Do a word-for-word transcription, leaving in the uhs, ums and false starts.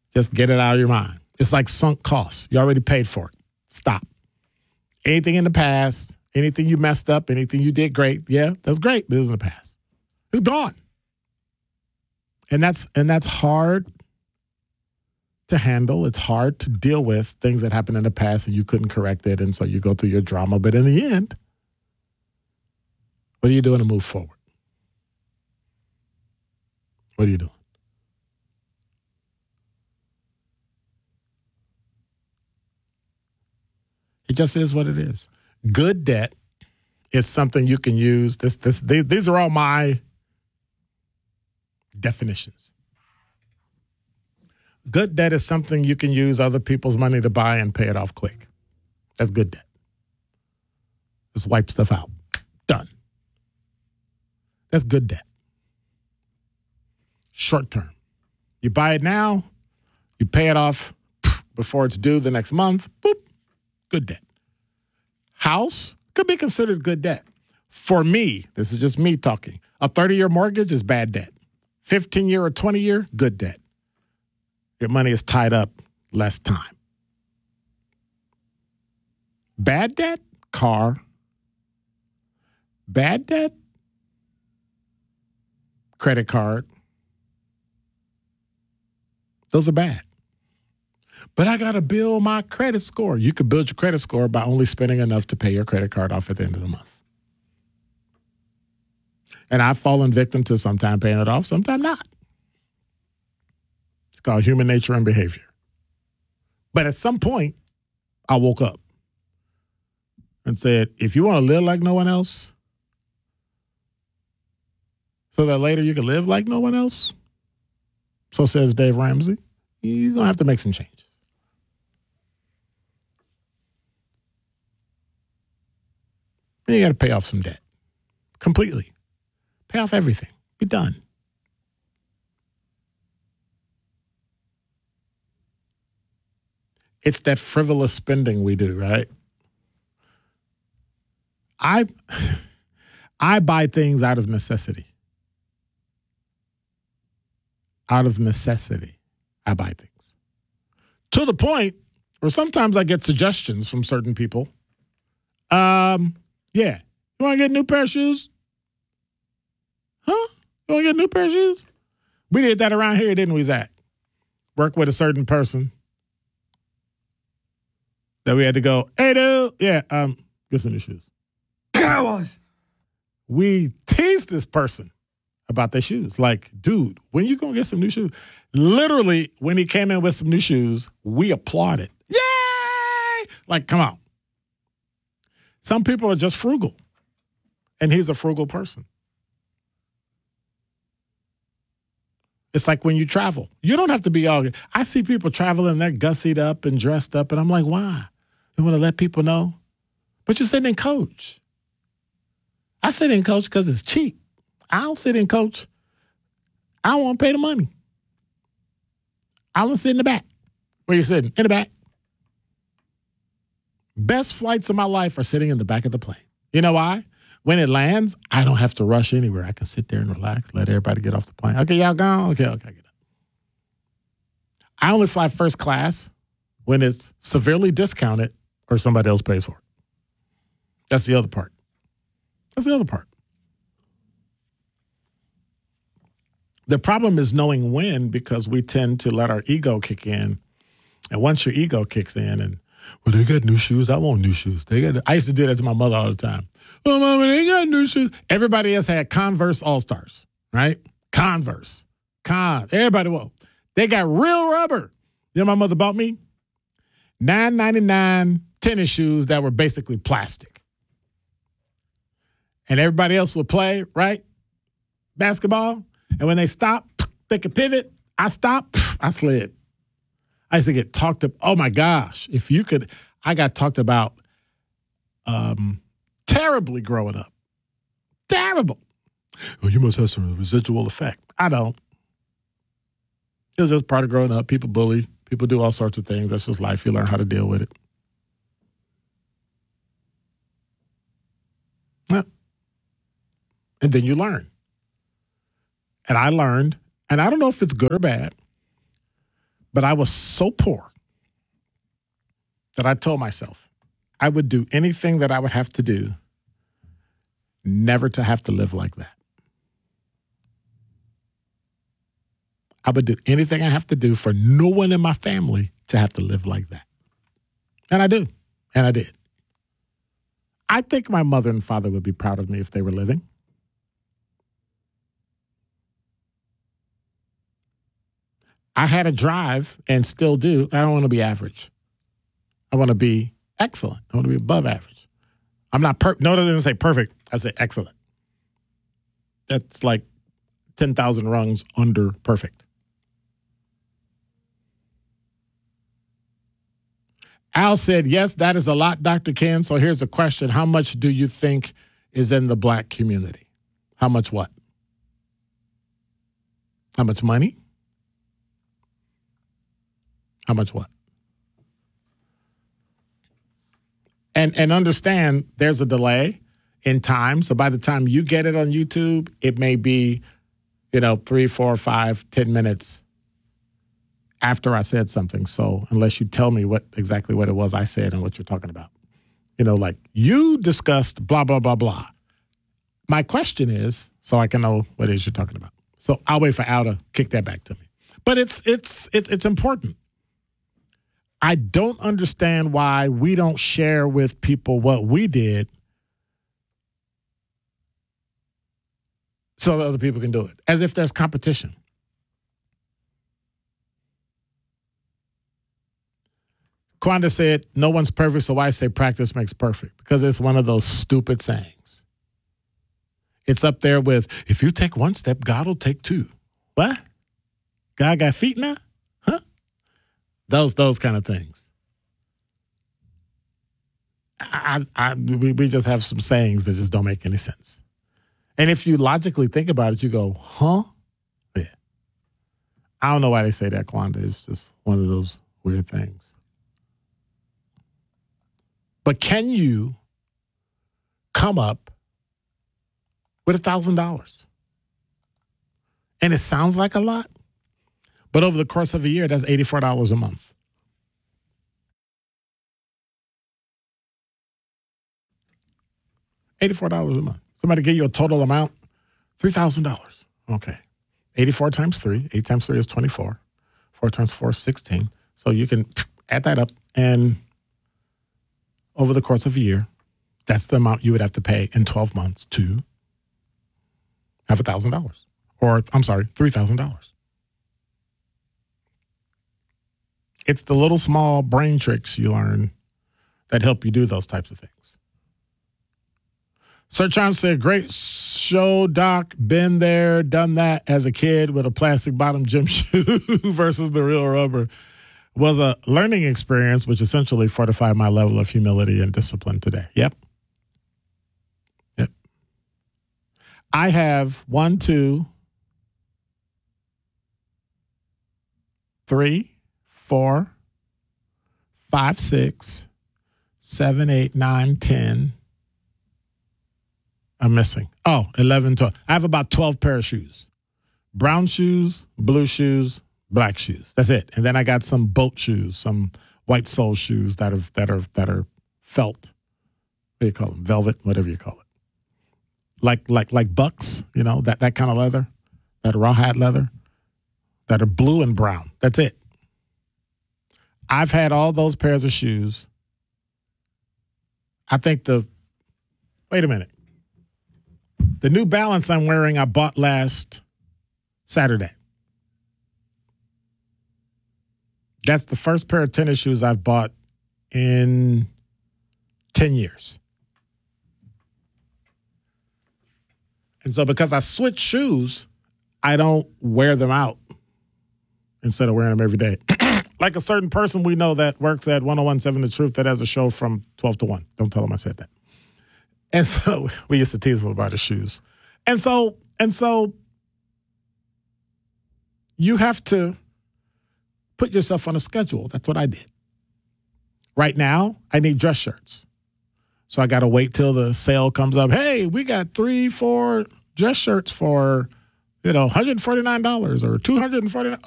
Just get it out of your mind. It's like sunk costs. You already paid for it. Stop. Anything in the past, anything you messed up, anything you did great, yeah, that's great, but it was in the past. It's gone. And that's and that's hard to handle. It's hard to deal with things that happened in the past and you couldn't correct it, and so you go through your drama. But in the end, what are you doing to move forward? What are you doing? It just is what it is. Good debt is something you can use. This, this, they, these are all my definitions. Good debt is something you can use other people's money to buy and pay it off quick. That's good debt. Just wipe stuff out. Done. That's good debt. Short term. You buy it now, you pay it off before it's due the next month. Boop. Good debt. House could be considered good debt. For me, this is just me talking, a thirty-year mortgage is bad debt. fifteen-year or twenty-year, good debt. Your money is tied up less time. Bad debt, car. Bad debt, credit card. Those are bad. But I got to build my credit score. You could build your credit score by only spending enough to pay your credit card off at the end of the month. And I've fallen victim to sometime paying it off, sometime not. It's called human nature and behavior. But at some point, I woke up and said, if you want to live like no one else, so that later you can live like no one else, so says Dave Ramsey, you're going to have to make some changes. You got to pay off some debt. Completely. Pay off everything. Be done. It's that frivolous spending we do, right? I I buy things out of necessity. Out of necessity, I buy things. To the point where sometimes I get suggestions from certain people. Um, yeah, you want to get a new pair of shoes? Huh? You want to get a new pair of shoes? We did that around here, didn't we, Zach? Work with a certain person that we had to go, hey, dude, yeah, um, get some new shoes. Cowards! We teased this person about their shoes. Like, dude, when you going to get some new shoes? Literally, when he came in with some new shoes, we applauded. Yay! Like, come on. Some people are just frugal, and he's a frugal person. It's like when you travel. You don't have to be all. I see people traveling, they're gussied up and dressed up, and I'm like, why? You want to let people know? But you're sitting in coach. I sit in coach because it's cheap. I don't sit in coach. I don't want to pay the money. I want to sit in the back. Where you sitting? In the back. Best flights of my life are sitting in the back of the plane. You know why? When it lands, I don't have to rush anywhere. I can sit there and relax, let everybody get off the plane. Okay, y'all gone? Okay, okay, get up. I only fly first class when it's severely discounted or somebody else pays for it. That's the other part. That's the other part. The problem is knowing when, because we tend to let our ego kick in. And once your ego kicks in and, well, they got new shoes. I want new shoes. They got. I used to do that to my mother all the time. Oh, mama, they got new shoes. Everybody else had Converse All-Stars, right? Converse. Con. Everybody, well, they got real rubber. You know my mother bought me? nine ninety-nine tennis shoes that were basically plastic. And everybody else would play, right? Basketball. And when they stopped, they could pivot. I stopped, I slid. I used to get talked about. Oh, my gosh. If you could, I got talked about um, terribly growing up. Terrible. Well, you must have some residual effect. I don't. It was just part of growing up. People bully. People do all sorts of things. That's just life. You learn how to deal with it. Yeah. And then you learn. And I learned, and I don't know if it's good or bad, But I was so poor that I told myself I would do anything that I would have to do never to have to live like that. I would do anything I have to do for no one in my family to have to live like that. And I do. And I did. I think my mother and father would be proud of me if they were living. I had a drive and still do. I don't want to be average. I want to be excellent. I want to be above average. I'm not per. No, I didn't say perfect. I said excellent. That's like ten thousand rungs under perfect. Al said, yes, that is a lot, Doctor Ken. So here's the question. How much do you think is in the black community? How much what? How much money? How much what? And and understand there's a delay in time. So by the time you get it on YouTube, it may be, you know, three, four, five, ten minutes after I said something. So unless you tell me what exactly what it was I said and what you're talking about, you know, like you discussed blah, blah, blah, blah. My question is, so I can know what it is you're talking about. So I'll wait for Al to kick that back to me. But it's it's it's it's important. I don't understand why we don't share with people what we did so that other people can do it, as if there's competition. Quanda said, no one's perfect, so why say practice makes perfect? Because it's one of those stupid sayings. It's up there with, if you take one step, God will take two. What? God got feet now? Huh? Those those kind of things. I, I, we, we just have some sayings that just don't make any sense. And if you logically think about it, you go, huh? Yeah. I don't know why they say that, Quanda. It's just one of those weird things. But can you come up with one thousand dollars? And it sounds like a lot, but over the course of a year, that's eighty-four dollars a month. eighty-four dollars a month. Somebody give you a total amount, three thousand dollars. Okay. eighty-four times three. eight times three is twenty-four. four times four is sixteen. So you can add that up, and over the course of a year, that's the amount you would have to pay in twelve months to have one thousand dollars. Or, I'm sorry, three thousand dollars. It's the little small brain tricks you learn that help you do those types of things. Sir John said, great show, Doc. Been there, done that as a kid with a plastic bottom gym shoe versus the real rubber. Was a learning experience, which essentially fortified my level of humility and discipline today. Yep. Yep. I have one, two, three, four, five, six, seven, eight, nine, ten. I'm missing. Oh, eleven, twelve. I have about twelve pair of shoes. Brown shoes, blue shoes, black shoes. That's it. And then I got some boat shoes, some white sole shoes that are that are that are felt. What do you call them? Velvet, whatever you call it. Like like like bucks, you know, that, that kind of leather, that rawhide leather, that are blue and brown. That's it. I've had all those pairs of shoes. I think the wait a minute. The New Balance I'm wearing I bought last Saturday. That's the first pair of tennis shoes I've bought in ten years. And so because I switch shoes, I don't wear them out instead of wearing them every day. Like a certain person we know that works at one oh one point seven The Truth that has a show from twelve to one. Don't tell him I said that. And so we used to tease him about his shoes. And so, and so you have to put yourself on a schedule. That's what I did. Right now, I need dress shirts. So I got to wait till the sale comes up. Hey, we got three, four dress shirts for, you know, one hundred forty-nine dollars or two hundred forty-nine dollars.